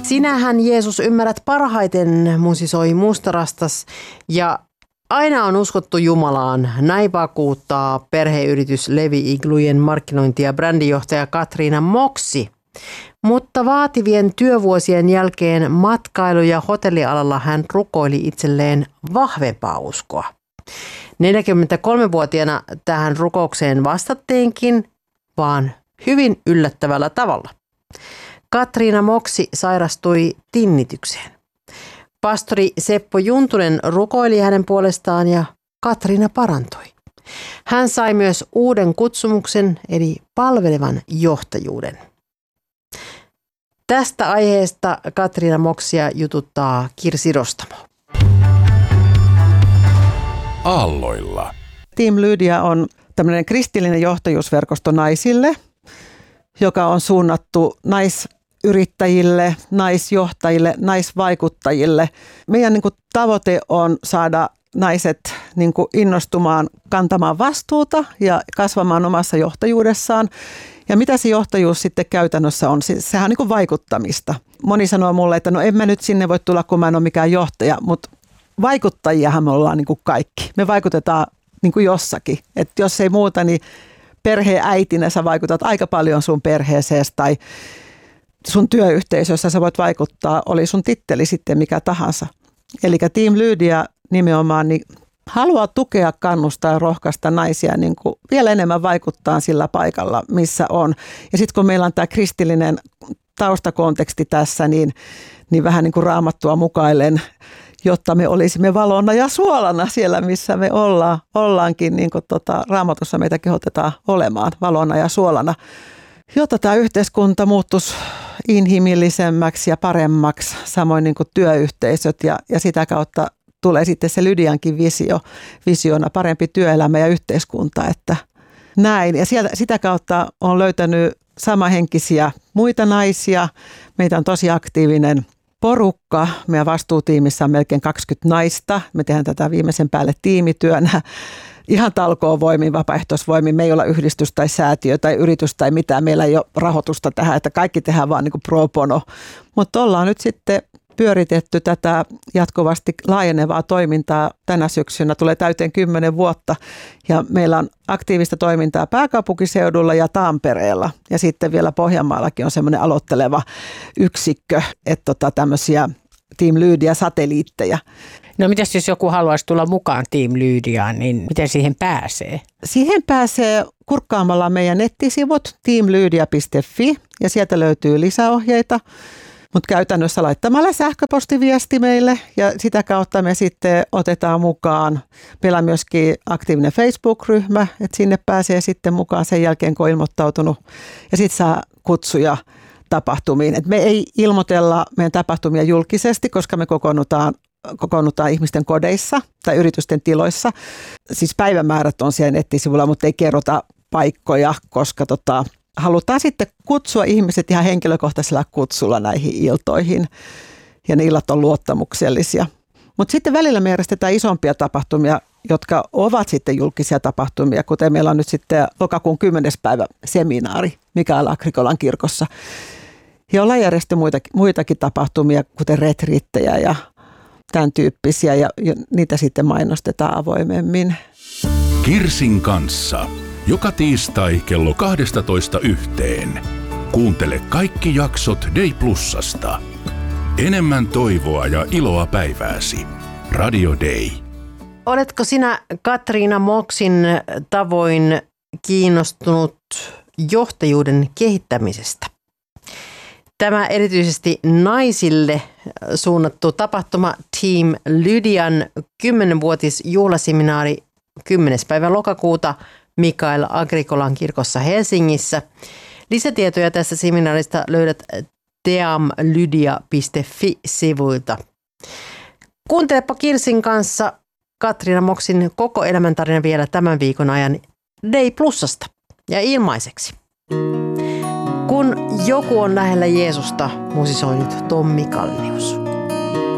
Sinähän Jeesus ymmärrät parhaiten, musisoi Mustarastas, ja aina on uskottu Jumalaan. Näin vakuuttaa perheyritys Levi Iglujen markkinointi- ja brändijohtaja Katriina Moksi. Mutta vaativien työvuosien jälkeen matkailu- ja hotellialalla hän rukoili itselleen vahvempaa uskoa. 43-vuotiaana tähän rukoukseen vastattiinkin, vaan hyvin yllättävällä tavalla. Katriina Moksi sairastui tinnitykseen. Pastori Seppo Juntunen rukoili hänen puolestaan ja Katriina parantui. Hän sai myös uuden kutsumuksen eli palvelevan johtajuuden. Tästä aiheesta Katriina Moksia jututtaa Kirsi Rostamo. Aalloilla. Team Lydia on tämmöinen kristillinen johtajuusverkosto naisille, joka on suunnattu naisyrittäjille, naisjohtajille, naisvaikuttajille. Meidän tavoite on saada naiset innostumaan, kantamaan vastuuta ja kasvamaan omassa johtajuudessaan. Ja mitä se johtajuus sitten käytännössä on? Sehän on vaikuttamista. Moni sanoo mulle, että no en mä nyt sinne voi tulla, kun mä en ole mikään johtaja, mutta vaikuttajiahan me ollaan kaikki. Me vaikutetaan jossakin. Että jos ei muuta, niin perheäitinä sä vaikutat aika paljon sun perheeseesi tai sun työyhteisössä sä voit vaikuttaa, oli sun titteli sitten mikä tahansa. Eli Team Lydia nimenomaan niin haluaa tukea, kannustaa ja rohkaista naisia vielä enemmän vaikuttaa sillä paikalla, missä on. Ja sitten kun meillä on tämä kristillinen taustakonteksti tässä, niin vähän Raamattua mukaillen, jotta me olisimme valona ja suolana siellä, missä me ollaankin, niin kuin Raamatussa meitä kehotetaan olemaan valona ja suolana, jotta tämä yhteiskunta muuttuisi inhimillisemmäksi ja paremmaksi, samoin niin kuin työyhteisöt ja sitä kautta tulee sitten se Lydiankin visiona parempi työelämä ja yhteiskunta, että näin. Ja sitä kautta on löytänyt samahenkisiä muita naisia. Meitä on tosi aktiivinen porukka. Meidän vastuutiimissä on melkein 20 naista. Me tehdään tätä viimeisen päälle tiimityönä. Ihan talkoovoimin, vapaaehtoisvoimin. Me ei olla yhdistys tai säätiö tai yritys tai mitään. Meillä ei ole rahoitusta tähän, että kaikki tehdään vaan pro bono. Mutta ollaan nyt sitten pyöritetty tätä jatkuvasti laajenevaa toimintaa. Tänä syksynä tulee täyteen 10 vuotta ja meillä on aktiivista toimintaa pääkaupunkiseudulla ja Tampereella. Ja sitten vielä Pohjanmaallakin on semmoinen aloitteleva yksikkö, että tämmöisiä Team Lydia-satelliitteja. No mitäs jos joku haluaisi tulla mukaan Team Lydiaan, niin miten siihen pääsee? Siihen pääsee kurkkaamalla meidän nettisivut teamlydia.fi ja sieltä löytyy lisäohjeita. Mutta käytännössä laittamalla sähköpostiviesti meille ja sitä kautta me sitten otetaan mukaan. Meillä on myöskin aktiivinen Facebook-ryhmä, että sinne pääsee sitten mukaan sen jälkeen, kun on ilmoittautunut. Ja sitten saa kutsuja tapahtumiin. Et me ei ilmoitella meidän tapahtumia julkisesti, koska me kokoonnutaan ihmisten kodeissa tai yritysten tiloissa. Siis päivämäärät on siellä nettisivulla, mutta ei kerrota paikkoja, koska halutaan sitten kutsua ihmiset ihan henkilökohtaisella kutsulla näihin iltoihin ja ne illat on luottamuksellisia. Mutta sitten välillä me järjestetään isompia tapahtumia, jotka ovat sitten julkisia tapahtumia, kuten meillä on nyt sitten lokakuun 10. päivä seminaari Mikael Agrikolan kirkossa. Ja ollaan järjestetty muitakin tapahtumia, kuten retriittejä ja tämän tyyppisiä ja niitä sitten mainostetaan avoimemmin. Kirsin kanssa. Joka tiistai kello 12:00 Kuuntele kaikki jaksot Day Plusasta. Enemmän toivoa ja iloa päivääsi. Radio Day. Oletko sinä Katriina Moksin tavoin kiinnostunut johtajuuden kehittämisestä? Tämä erityisesti naisille suunnattu tapahtuma Team Lydian 10-vuotisjuhlaseminaari 10. päivä lokakuuta Mikael Agrikolan kirkossa Helsingissä. Lisätietoja tästä seminaarista löydät teamlydia.fi-sivuilta. Kuuntelepa Kirsin kanssa Katriina Moksin koko elämäntarina vielä tämän viikon ajan Day Plusasta ja ilmaiseksi. Kun joku on lähellä Jeesusta, musisoinut Tommi Kalnius.